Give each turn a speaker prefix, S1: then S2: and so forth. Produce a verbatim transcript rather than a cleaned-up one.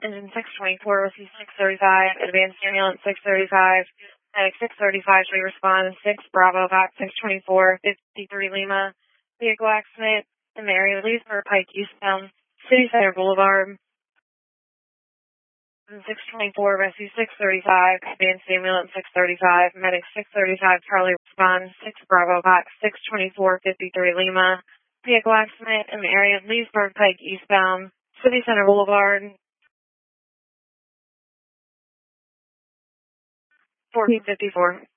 S1: Engine six twenty-four, Rescue six thirty-five, Advanced Ambulance six thirty-five, Medic six thirty-five, should we respond? six Bravo, back six twenty-four, fifty-three Lima, vehicle accident in the area of Leesburg Pike, eastbound, City Center Boulevard. six twenty-four, Rescue six thirty-five, Advanced Ambulance six thirty-five, Medic six thirty-five, Charlie respond, six Bravo, back six twenty-four, fifty-three Lima, vehicle accident in the area of Leesburg Pike, eastbound, City Center Boulevard. fourteen fifty-four.